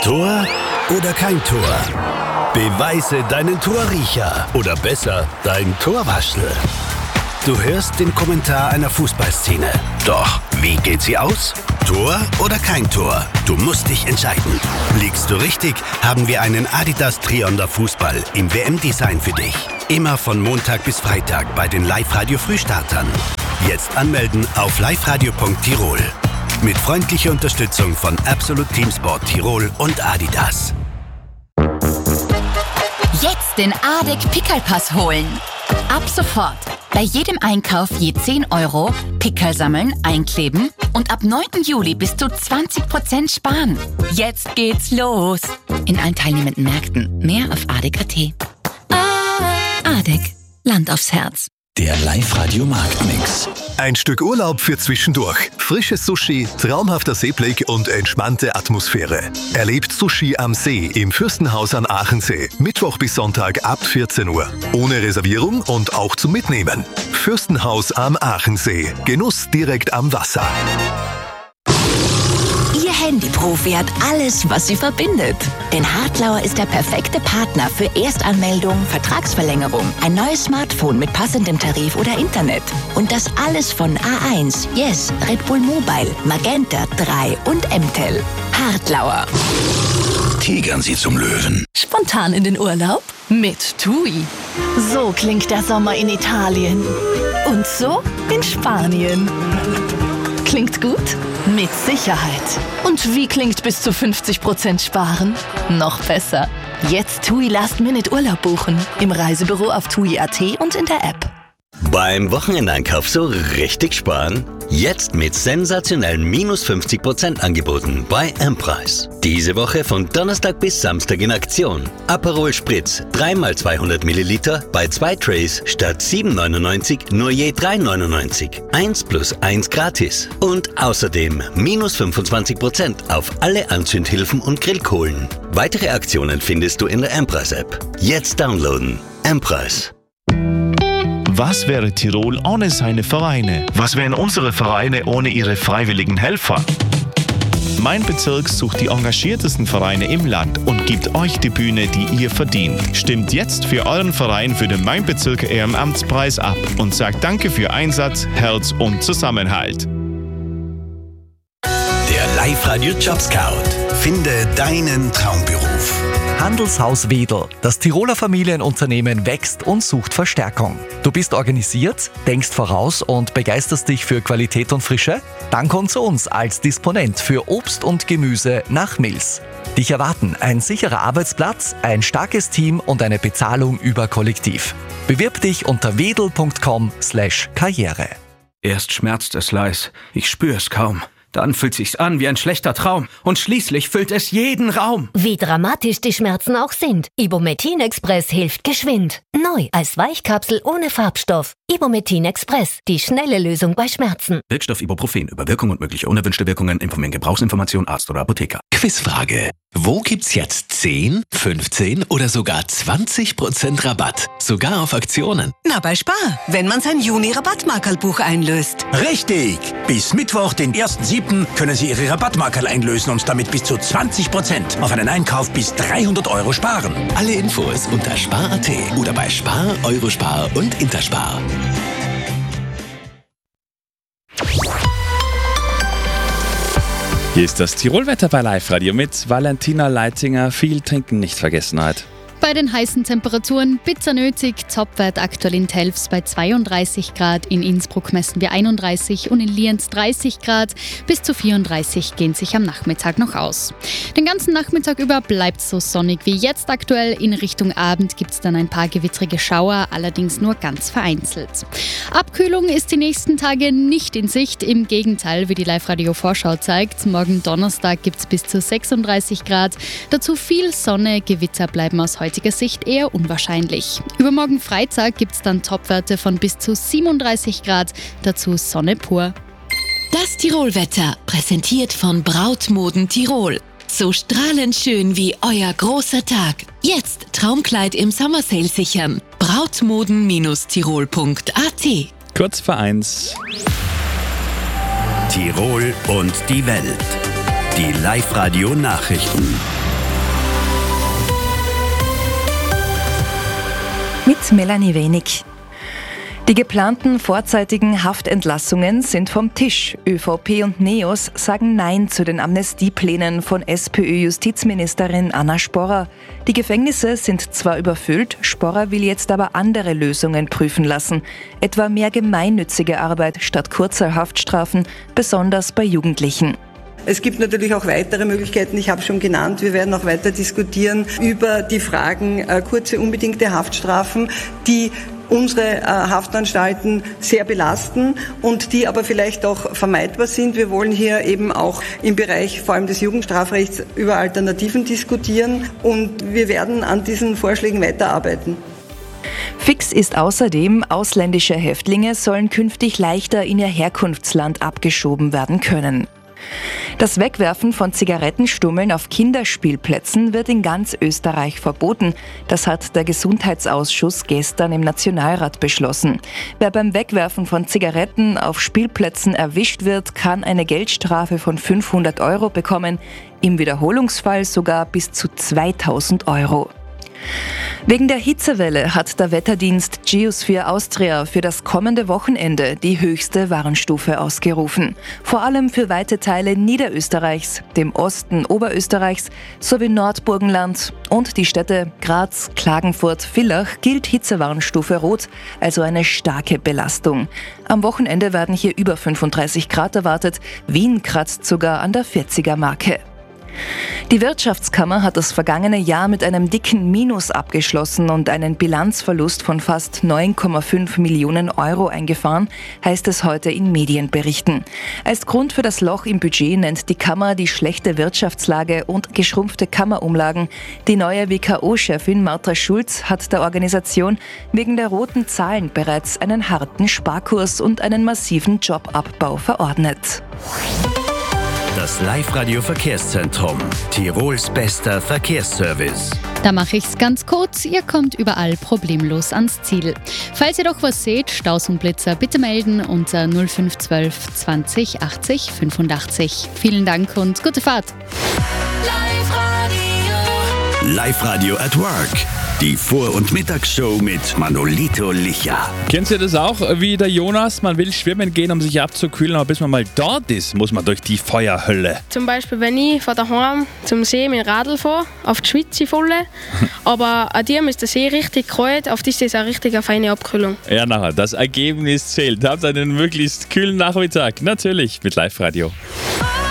Tor oder kein Tor? Beweise deinen Torriecher oder besser, dein Torwaschel. Du hörst den Kommentar einer Fußballszene. Doch, wie geht sie aus? Tor oder kein Tor? Du musst dich entscheiden. Liegst du richtig, haben wir einen Adidas Trionder Fußball im WM-Design für dich. Immer von Montag bis Freitag bei den Live-Radio-Frühstartern. Jetzt anmelden auf liveradio.tirol. Mit freundlicher Unterstützung von Absolut Teamsport Tirol und Adidas. Jetzt den ADEC Pickerl-Pass holen. Ab sofort. Bei jedem Einkauf je 10 Euro, Pickerl sammeln, einkleben und ab 9. Juli bis zu 20% sparen. Jetzt geht's los. In allen teilnehmenden Märkten. Mehr auf adec.at. ADEC. Land aufs Herz. Der Live-Radio-Marktmix. Ein Stück Urlaub für zwischendurch. Frisches Sushi, traumhafter Seeblick und entspannte Atmosphäre. Erlebt Sushi am See im Fürstenhaus an Aachensee. Mittwoch bis Sonntag ab 14 Uhr. Ohne Reservierung und auch zum Mitnehmen. Fürstenhaus am Aachensee. Genuss direkt am Wasser. Ihr Handyprofi hat alles, was sie verbindet. Denn Hartlauer ist der perfekte Partner für Erstanmeldung, Vertragsverlängerung, ein neues Smartphone mit passendem Tarif oder Internet. Und das alles von A1, Yes, Red Bull Mobile, Magenta 3 und M-Tel. Hartlauer. Tigern Sie zum Löwen. Spontan in den Urlaub? Mit TUI. So klingt der Sommer in Italien. Und so in Spanien. Klingt gut? Mit Sicherheit. Und wie klingt bis zu 50% sparen? Noch besser. Jetzt TUI Last-Minute Urlaub buchen. Im Reisebüro auf TUI.at und in der App. Beim Wochenendeinkauf so richtig sparen? Jetzt mit sensationellen minus 50% Angeboten bei M-Preis. Diese Woche von Donnerstag bis Samstag in Aktion. Aperol Spritz 3x200 Milliliter bei 2 Trays statt 7,99 nur je 3,99. 1 + 1 gratis. Und außerdem minus 25% auf alle Anzündhilfen und Grillkohlen. Weitere Aktionen findest du in der M-Preis-App. Jetzt downloaden. M-Preis. Was wäre Tirol ohne seine Vereine? Was wären unsere Vereine ohne ihre freiwilligen Helfer? Mein Bezirk sucht die engagiertesten Vereine im Land und gibt euch die Bühne, die ihr verdient. Stimmt jetzt für euren Verein für den Mein Bezirk Ehrenamtspreis ab und sagt Danke für Einsatz, Herz und Zusammenhalt. Der Live-Radio Job Scout. Finde deinen Traumberuf. Handelshaus Wedel. Das Tiroler Familienunternehmen wächst und sucht Verstärkung. Du bist organisiert, denkst voraus und begeisterst dich für Qualität und Frische? Dann komm zu uns als Disponent für Obst und Gemüse nach Mills. Dich erwarten ein sicherer Arbeitsplatz, ein starkes Team und eine Bezahlung über Kollektiv. Bewirb dich unter wedel.com/Karriere. Erst schmerzt es leis, ich spür es kaum. Dann fühlt sich's an wie ein schlechter Traum und schließlich füllt es jeden Raum. Wie dramatisch die Schmerzen auch sind, Ibumetin Express hilft geschwind. Neu als Weichkapsel ohne Farbstoff. Ibumetin Express, die schnelle Lösung bei Schmerzen. Wirkstoff Ibuprofen. Über Wirkung und mögliche unerwünschte Wirkungen informieren Gebrauchsinformation Arzt oder Apotheker. Quizfrage. Wo gibt's jetzt 10, 15 oder sogar 20% Rabatt? Sogar auf Aktionen. Na, bei Spar, wenn man sein Juni-Rabattmarkerlbuch einlöst. Richtig! Bis Mittwoch, den 1.7. können Sie Ihre Rabattmarkerl einlösen und damit bis zu 20% auf einen Einkauf bis 300 Euro sparen. Alle Infos unter Spar.at oder bei Spar, Eurospar und Interspar. Hier ist das Tirolwetter bei Live-Radio mit Valentina Leitinger. Viel trinken nicht vergessen heute. Bei den heißen Temperaturen bitter nötig. Topwert aktuell in Telfs bei 32 Grad. In Innsbruck messen wir 31 und in Lienz 30 Grad. Bis zu 34 gehen sich am Nachmittag noch aus. Den ganzen Nachmittag über bleibt es so sonnig wie jetzt aktuell. In Richtung Abend gibt es dann ein paar gewittrige Schauer, allerdings nur ganz vereinzelt. Abkühlung ist die nächsten Tage nicht in Sicht. Im Gegenteil, wie die Live-Radio-Vorschau zeigt. Morgen Donnerstag gibt es bis zu 36 Grad. Dazu viel Sonne. Gewitter bleiben aus heutiger Sicht eher unwahrscheinlich. Übermorgen Freitag gibt es dann Topwerte von bis zu 37 Grad. Dazu Sonne pur. Das Tirolwetter, präsentiert von Brautmoden Tirol. So strahlend schön wie euer großer Tag. Jetzt Traumkleid im Summer Sale sichern. Brautmoden-tirol.at. Kurz vor 1. Tirol und die Welt. Die Live-Radio-Nachrichten. mit Melanie Wenig. Die geplanten vorzeitigen Haftentlassungen sind vom Tisch. ÖVP und NEOS sagen Nein zu den Amnestieplänen von SPÖ-Justizministerin Anna Sporrer. Die Gefängnisse sind zwar überfüllt, Sporrer will jetzt aber andere Lösungen prüfen lassen. Etwa mehr gemeinnützige Arbeit statt kurzer Haftstrafen, besonders bei Jugendlichen. Es gibt natürlich auch weitere Möglichkeiten, ich habe schon genannt, wir werden auch weiter diskutieren über die Fragen kurze unbedingte Haftstrafen, die unsere Haftanstalten sehr belasten und die aber vielleicht auch vermeidbar sind. Wir wollen hier eben auch im Bereich vor allem des Jugendstrafrechts über Alternativen diskutieren und wir werden an diesen Vorschlägen weiterarbeiten. Fix ist außerdem, ausländische Häftlinge sollen künftig leichter in ihr Herkunftsland abgeschoben werden können. Das Wegwerfen von Zigarettenstummeln auf Kinderspielplätzen wird in ganz Österreich verboten. Das hat der Gesundheitsausschuss gestern im Nationalrat beschlossen. Wer beim Wegwerfen von Zigaretten auf Spielplätzen erwischt wird, kann eine Geldstrafe von 500 € bekommen, im Wiederholungsfall sogar bis zu 2000 €. Wegen der Hitzewelle hat der Wetterdienst Geosphere Austria für das kommende Wochenende die höchste Warnstufe ausgerufen. Vor allem für weite Teile Niederösterreichs, dem Osten Oberösterreichs sowie Nordburgenland und die Städte Graz, Klagenfurt, Villach gilt Hitzewarnstufe Rot, also eine starke Belastung. Am Wochenende werden hier über 35 Grad erwartet, Wien kratzt sogar an der 40er-Marke. Die Wirtschaftskammer hat das vergangene Jahr mit einem dicken Minus abgeschlossen und einen Bilanzverlust von fast 9,5 Millionen € eingefahren, heißt es heute in Medienberichten. Als Grund für das Loch im Budget nennt die Kammer die schlechte Wirtschaftslage und geschrumpfte Kammerumlagen. Die neue WKO-Chefin Martha Schulz hat der Organisation wegen der roten Zahlen bereits einen harten Sparkurs und einen massiven Jobabbau verordnet. Das Live-Radio-Verkehrszentrum. Tirols bester Verkehrsservice. Da mache ich's ganz kurz. Ihr kommt überall problemlos ans Ziel. Falls ihr doch was seht, Staus und Blitzer, bitte melden unter 0512 20 80 85. Vielen Dank und gute Fahrt. Live-Radio at Work. Die Vor- und Mittagsshow mit Manolito Licha. Kennt ihr das auch? Wie der Jonas, man will schwimmen gehen, um sich abzukühlen, aber bis man mal dort ist, muss man durch die Feuerhölle. Zum Beispiel, wenn ich von daheim zum See mit dem Radl fahre, auf die Schweiz volle, aber an dem ist der See richtig kalt, auf das ist auch richtig eine feine Abkühlung. Ja, nachher, das Ergebnis zählt. Habt einen möglichst kühlen Nachmittag, natürlich mit Live-Radio.